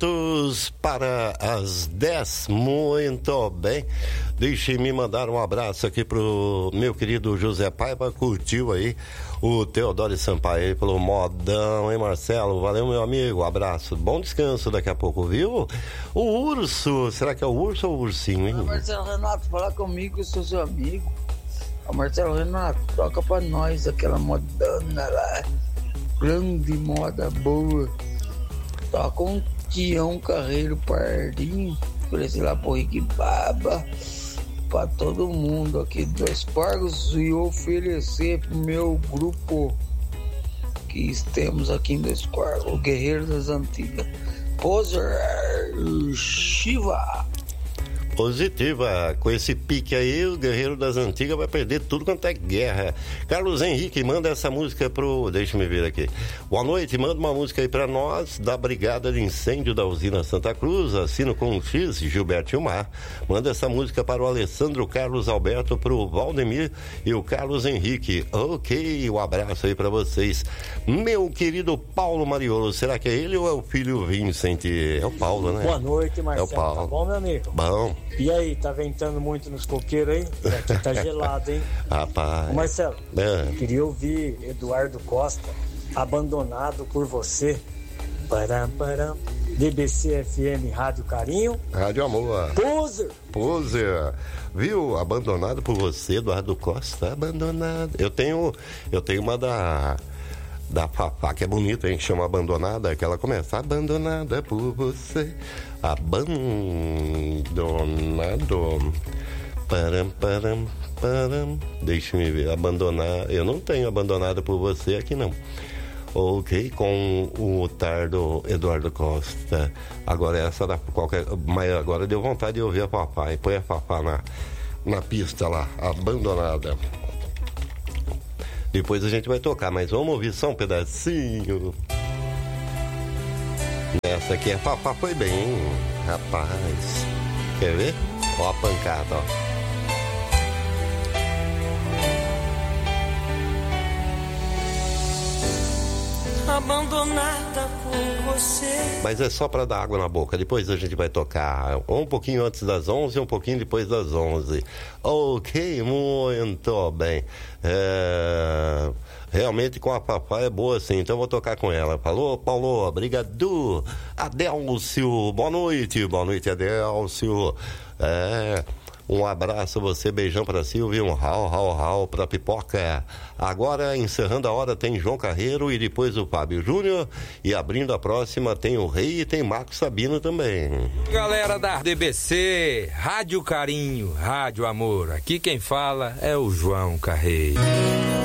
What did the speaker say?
Para as 10, muito bem. Deixe-me mandar um abraço aqui pro meu querido José Paiva, curtiu aí o Teodoro Sampaio, ele falou modão, hein, Marcelo? Valeu, meu amigo, abraço, bom descanso daqui a pouco, viu? O urso, será que é o urso ou o ursinho, hein? Marcelo Renato, fala comigo, eu sou seu amigo. Marcelo Renato, toca pra nós aquela modana lá, grande moda boa. Toca um Tião Carreiro Pardinho, oferecer lá pro Rick Baba, pra todo mundo aqui do Espargos e oferecer pro meu grupo que temos aqui em Dois Espargos, o Guerreiro das Antigas, Positiva. Positiva, com esse pique aí, o Guerreiro das Antigas vai perder tudo quanto é guerra. Carlos Henrique, manda essa música pro... Deixa eu ver aqui. Boa noite, manda uma música aí pra nós, da Brigada de Incêndio da Usina Santa Cruz, assino com um X, Gilberto Ilmar. Manda essa música para o Alessandro Carlos Alberto, pro Valdemir e o Carlos Henrique. Ok, um abraço aí pra vocês. Meu querido Paulo Mariolo, será que é ele ou é o filho Vincent? É o Paulo, né? Boa noite, Marcelo. É o Paulo. Tá bom, meu amigo? Bom. E aí, tá ventando muito nos coqueiros aí? Aqui tá gelado, hein? Rapaz. Ô Marcelo, queria ouvir Eduardo Costa, Abandonado por Você. Param, param. DBC FM Rádio Carinho. Rádio Amor. Poser. Viu? Abandonado por Você, Eduardo Costa. Abandonado. Eu tenho uma da Fafá, que é bonita, a gente chama Abandonada, que ela começa abandonada por você, abandonado, param, deixa-me ver, abandonar, eu não tenho Abandonada por Você aqui não. Ok, com o tardo Eduardo Costa. Agora essa da qualquer, mas agora deu vontade de ouvir a Fafá, e põe a Fafá na pista lá, Abandonada. Depois a gente vai tocar, mas vamos ouvir só um pedacinho. Essa aqui, a Fafá foi bem, hein? Rapaz. Quer ver? Ó a pancada, ó. Abandonada por você. Mas é só para dar água na boca. Depois a gente vai tocar um pouquinho antes das 11 e um pouquinho depois das 11. Ok, muito bem. Realmente com a Fafá é boa sim, então eu vou tocar com ela. Falou, Paulo, obrigado. Adélcio, boa noite, Adélcio. Um abraço a você, beijão pra Silvia, um rau pra Pipoca. Agora, encerrando a hora, tem João Carreiro e depois o Fábio Júnior. E abrindo a próxima, tem o Rei e tem Marcos Sabino também. Galera da DBC, Rádio Carinho, Rádio Amor. Aqui quem fala é o João Carreiro.